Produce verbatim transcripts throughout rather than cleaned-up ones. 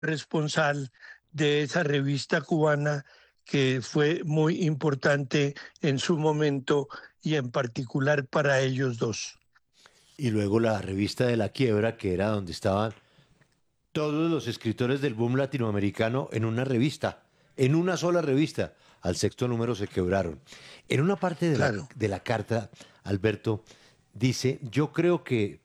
responsable de esa revista cubana que fue muy importante en su momento y en particular para ellos dos. Y luego la revista de la quiebra, que era donde estaban todos los escritores del boom latinoamericano en una revista, en una sola revista. Al sexto número se quebraron. En una parte de la, Claro, de la carta, Alberto dice, yo creo que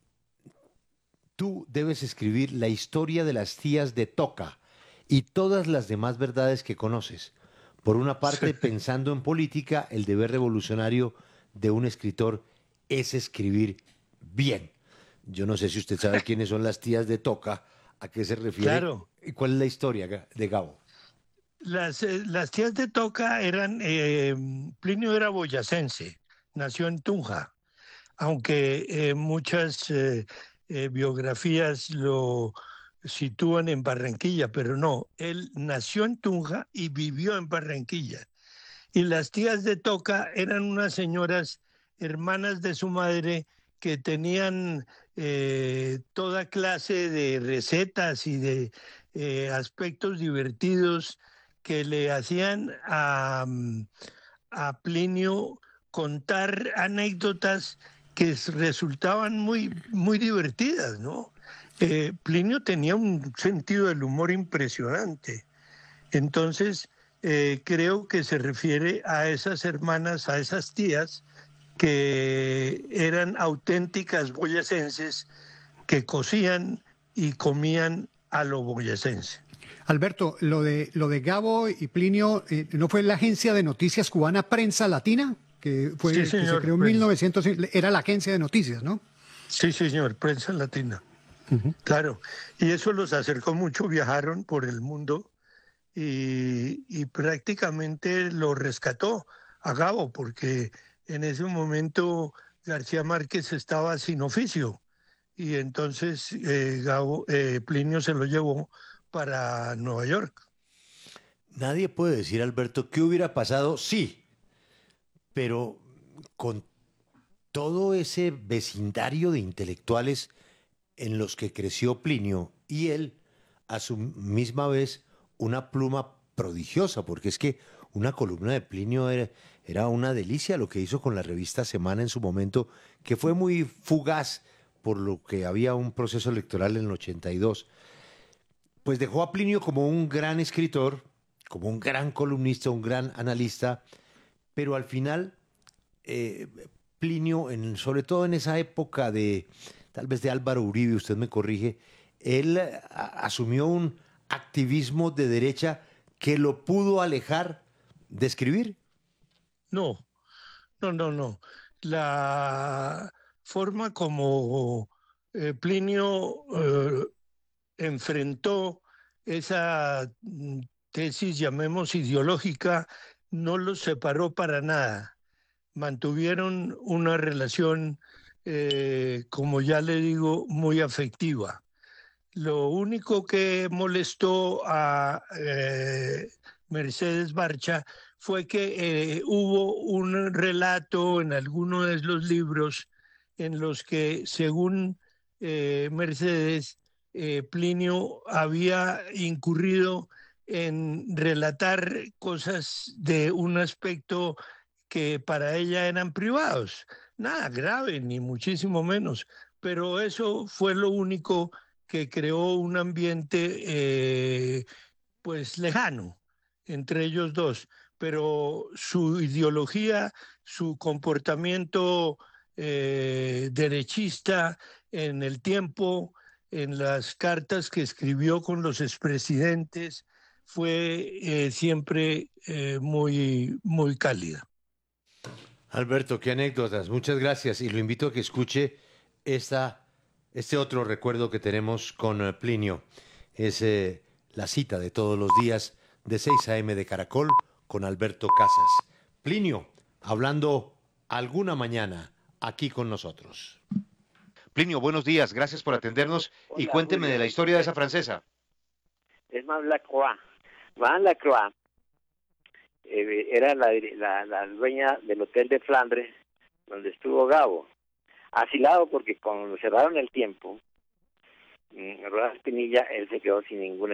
tú debes escribir la historia de las tías de Toca y todas las demás verdades que conoces. Por una sí, parte, pensando en política, el deber revolucionario de un escritor es escribir bien. Yo no sé si usted sabe quiénes son las tías de Toca, a qué se refiere claro. y cuál es la historia Ga- de Gabo. Las, eh, las tías de Toca eran, eh, Plinio era boyacense, nació en Tunja, aunque eh, muchas eh, eh, biografías lo sitúan en Barranquilla, pero no, él nació en Tunja y vivió en Barranquilla. Y las tías de Toca eran unas señoras hermanas de su madre que tenían eh, toda clase de recetas y de eh, aspectos divertidos que le hacían a, a Plinio contar anécdotas que resultaban muy, muy divertidas, ¿no? Eh, Plinio tenía un sentido del humor impresionante. Entonces, eh, creo que se refiere a esas hermanas, a esas tías que eran auténticas boyacenses que cocían y comían a lo boyacense. Alberto, lo de, lo de Gabo y Plinio, eh, ¿no fue la agencia de noticias cubana Prensa Latina? Que, Sí, fue, que se señor, creó en prensa. mil novecientos, era la agencia de noticias, ¿no? Sí, señor, prensa latina. Claro. Y eso los acercó mucho, viajaron por el mundo y, y prácticamente lo rescató a Gabo, porque en ese momento García Márquez estaba sin oficio y entonces eh, Gabo, eh, Plinio se lo llevó para Nueva York. Nadie puede decir, Alberto, qué hubiera pasado, sí, pero con todo ese vecindario de intelectuales en los que creció Plinio y él, a su misma vez, una pluma prodigiosa, porque es que una columna de Plinio era, era una delicia lo que hizo con la revista Semana en su momento, que fue muy fugaz por lo que había un proceso electoral en el ochenta y dos. Pues dejó a Plinio como un gran escritor, como un gran columnista, un gran analista, pero al final eh, Plinio, en, sobre todo en esa época de, tal vez de Álvaro Uribe, usted me corrige, él a, asumió un activismo de derecha que lo pudo alejar de escribir. No, no, no, no. La forma como eh, Plinio eh, enfrentó esa mm, tesis, llamemos ideológica, no los separó para nada. Mantuvieron una relación, eh, como ya le digo, muy afectiva. Lo único que molestó a eh, Mercedes Barcha fue que eh, hubo un relato en alguno de los libros en los que, según eh, Mercedes, eh, Plinio había incurrido en relatar cosas de un aspecto que para ella eran privados. Nada grave, ni muchísimo menos, pero eso fue lo único que creó un ambiente eh, pues lejano entre ellos dos, pero su ideología, su comportamiento eh, derechista en el tiempo, en las cartas que escribió con los expresidentes, fue eh, siempre eh, muy, muy cálida. Alberto, qué anécdotas, muchas gracias y lo invito a que escuche esta, este otro recuerdo que tenemos con eh, Plinio. Es eh, la cita de todos los días de seis a m de Caracol con Alberto Casas. Plinio, hablando alguna mañana aquí con nosotros. Plinio, buenos días, gracias por atendernos y Hola cuénteme de Julio, la historia de esa francesa. es Madame Lacroix. Madame Lacroix eh, era la, la, la dueña del Hotel de Flandres, donde estuvo Gabo. Asilado porque cuando cerraron el tiempo, mm, Rodas Pinilla, él se quedó sin ninguna